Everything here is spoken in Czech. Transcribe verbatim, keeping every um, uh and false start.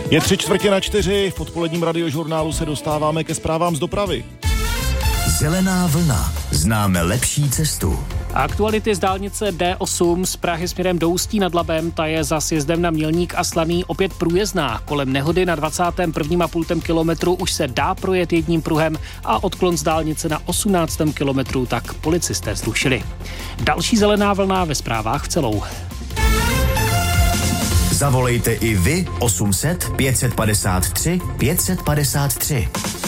Je tři čtvrtě na čtyři, v odpoledním radiožurnálu se dostáváme ke zprávám z dopravy. Zelená vlna. Známe lepší cestu. Aktuality z dálnice D osm z Prahy směrem do Ústí nad Labem, ta je za sjezdem na Mělník a Slaný opět průjezdná. Kolem nehody na dvacátém prvním a půl kilometru už se dá projet jedním pruhem a odklon z dálnice na osmnáctém kilometru tak policisté zrušili. Další zelená vlna ve zprávách v celou. Zavolejte i vy osm set pět set padesát tři pět set padesát tři.